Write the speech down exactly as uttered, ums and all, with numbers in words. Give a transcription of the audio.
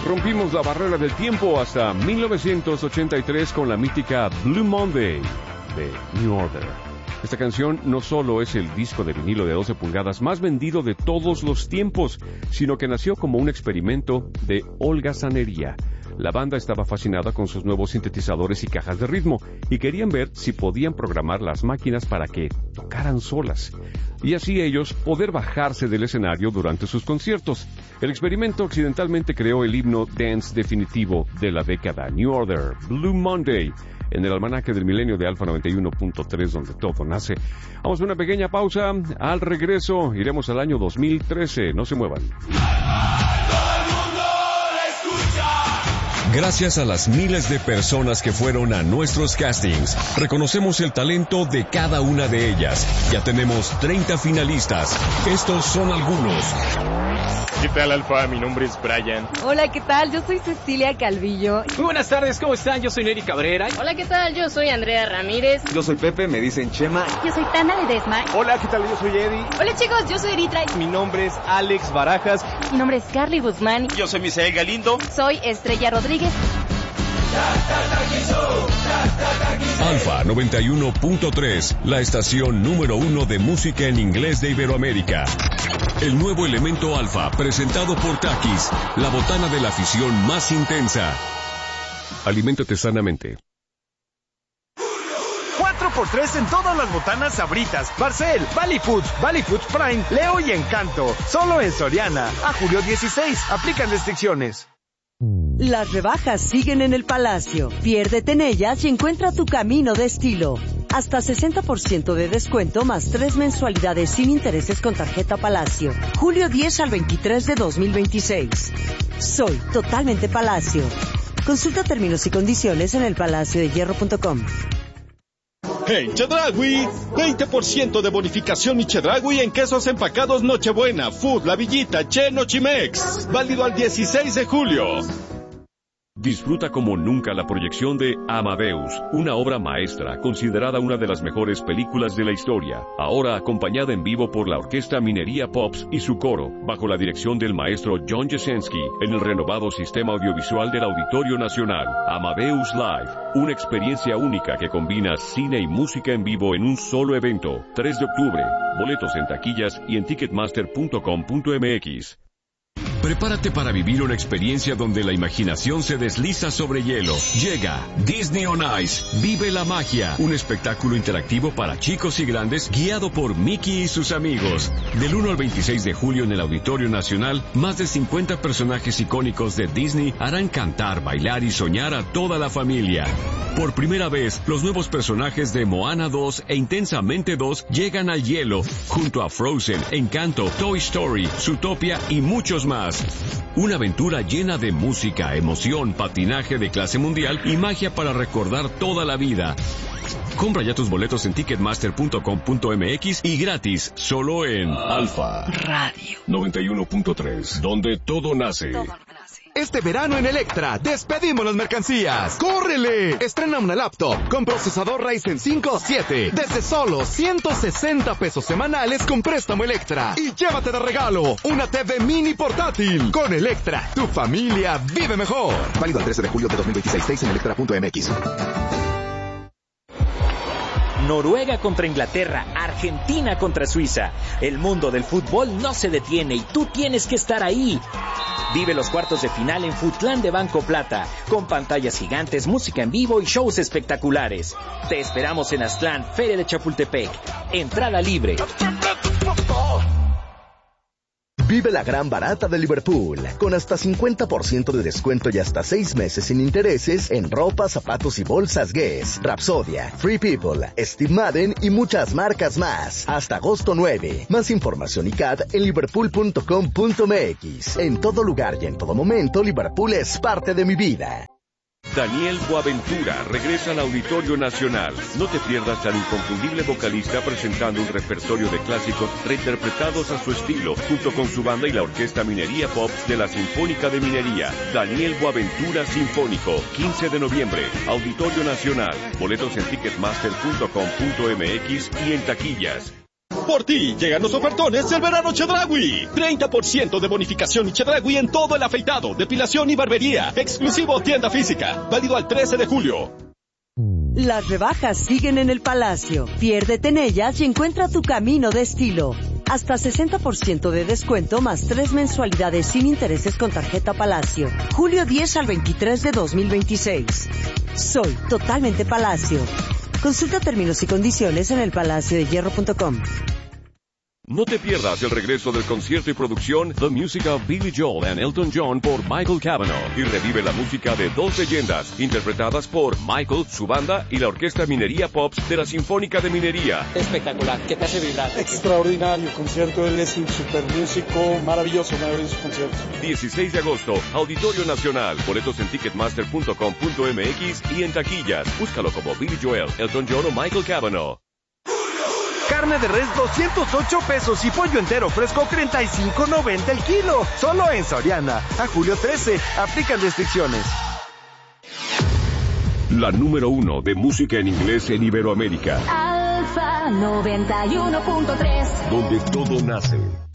rompimos la barrera del tiempo hasta mil novecientos ochenta y tres con la mítica Blue Monday de New Order. Esta canción no solo es el disco de vinilo de doce pulgadas más vendido de todos los tiempos, sino que nació como un experimento de holgazanería. La banda estaba fascinada con sus nuevos sintetizadores y cajas de ritmo, y querían ver si podían programar las máquinas para que tocaran solas, y así ellos poder bajarse del escenario durante sus conciertos. El experimento accidentalmente creó el himno dance definitivo de la década, New Order, Blue Monday, en el almanaque del milenio de Alfa noventa y uno punto tres, donde todo nace. Vamos a una pequeña pausa. Al regreso iremos al año dos mil trece. No se muevan. Gracias a las miles de personas que fueron a nuestros castings, reconocemos el talento de cada una de ellas. Ya tenemos treinta finalistas. Estos son algunos. ¿Qué tal, Alfa? Mi nombre es Brian. Hola, ¿qué tal? Yo soy Cecilia Calvillo. Muy buenas tardes, ¿cómo están? Yo soy Neri Cabrera. Hola, ¿qué tal? Yo soy Andrea Ramírez. Yo soy Pepe, me dicen Chema. Yo soy Tana Ledesma. Hola, ¿qué tal? Yo soy Eddie. Hola, chicos, yo soy Eritra. Mi nombre es Alex Barajas. Mi nombre es Carly Guzmán. Yo soy Misael Galindo. Soy Estrella Rodríguez. Alfa noventa y uno punto tres, la estación número uno de música en inglés de Iberoamérica. El nuevo elemento Alfa, presentado por Takis, la botana de la afición más intensa. Aliméntate sanamente. cuatro por tres en todas las botanas Sabritas, Barcel, Valley Foods, Valley Foods Prime, Leo y Encanto. Solo en Soriana. A julio dieciséis. Aplican restricciones. Las rebajas siguen en el Palacio. Piérdete en ellas y encuentra tu camino de estilo. Hasta sesenta por ciento de descuento más tres mensualidades sin intereses con tarjeta Palacio. julio diez al veintitrés de dos mil veintiséis. Soy totalmente Palacio. Consulta términos y condiciones en el palacio de hierro punto com. En Chedraui, veinte por ciento de bonificación y Chedraui en quesos empacados Nochebuena, Food, La Villita, Che, Nochimex. Válido al dieciséis de julio. Disfruta como nunca la proyección de Amadeus, una obra maestra considerada una de las mejores películas de la historia, ahora acompañada en vivo por la Orquesta Minería Pops y su coro, bajo la dirección del maestro John Jasenski, en el renovado sistema audiovisual del Auditorio Nacional. Amadeus Live, una experiencia única que combina cine y música en vivo en un solo evento. tres de octubre, boletos en taquillas y en ticketmaster punto com punto m x. Prepárate para vivir una experiencia donde la imaginación se desliza sobre hielo. Llega Disney on Ice. Vive la magia. Un espectáculo interactivo para chicos y grandes guiado por Mickey y sus amigos. Del uno al veintiséis de julio en el Auditorio Nacional, más de cincuenta personajes icónicos de Disney harán cantar, bailar y soñar a toda la familia. Por primera vez, los nuevos personajes de Moana dos e Intensamente dos llegan al hielo, junto a Frozen, Encanto, Toy Story, Zootopia y muchos más. Una aventura llena de música, emoción, patinaje de clase mundial y magia para recordar toda la vida. Compra ya tus boletos en ticketmaster punto com punto m x y gratis, solo en Alfa Radio noventa y uno punto tres, donde todo nace. Todo nace. Este verano en Electra, despedimos las mercancías. ¡Córrele! Estrena una laptop con procesador Ryzen cinco o siete desde solo ciento sesenta pesos semanales con préstamo Electra. Y llévate de regalo una T V mini portátil. Con Electra, tu familia vive mejor. Válido el trece de julio de dos mil veintiséis, seis en electra punto m x. Noruega contra Inglaterra, Argentina contra Suiza. El mundo del fútbol no se detiene y tú tienes que estar ahí. Vive los cuartos de final en Futlán de Banco Plata, con pantallas gigantes, música en vivo y shows espectaculares. Te esperamos en Aztlán, Feria de Chapultepec. Entrada libre. Vive la gran barata de Liverpool, con hasta cincuenta por ciento de descuento y hasta seis meses sin intereses en ropa, zapatos y bolsas Guess, Rapsodia, Free People, Steve Madden y muchas marcas más. Hasta agosto nueve. Más información y C A D en liverpool punto com punto m x. En todo lugar y en todo momento, Liverpool es parte de mi vida. Daniel Boaventura regresa al Auditorio Nacional. No te pierdas al inconfundible vocalista presentando un repertorio de clásicos reinterpretados a su estilo, junto con su banda y la Orquesta Minería Pops de la Sinfónica de Minería. Daniel Boaventura Sinfónico, quince de noviembre, Auditorio Nacional. Boletos en ticketmaster punto com punto m x y en taquillas. Por ti llegan los ofertones del verano Chedraui. treinta por ciento de bonificación y Chedraui en todo el afeitado, depilación y barbería. Exclusivo tienda física. Válido al trece de julio. Las rebajas siguen en el Palacio. Piérdete en ellas y encuentra tu camino de estilo. Hasta sesenta por ciento de descuento más tres mensualidades sin intereses con tarjeta Palacio. Julio diez al veintitrés de dos mil veintiséis. Soy totalmente Palacio. Consulta términos y condiciones en el palacio de hierro punto com. No te pierdas el regreso del concierto y producción The Music of Billy Joel and Elton John por Michael Cavanaugh y revive la música de dos leyendas interpretadas por Michael, su banda y la Orquesta Minería Pops de la Sinfónica de Minería. Espectacular, que te hace vibrar. Extraordinario concierto, él es un super músico, maravilloso, maravilloso concierto. dieciséis de agosto, Auditorio Nacional, boletos en ticketmaster punto com punto m x y en taquillas. Búscalo como Billy Joel, Elton John o Michael Cavanaugh. Carne de res doscientos ocho pesos y pollo entero fresco treinta y cinco noventa el kilo. Solo en Soriana. A julio trece. Aplican restricciones. La número uno de música en inglés en Iberoamérica. Alfa noventa y uno punto tres. Donde todo nace.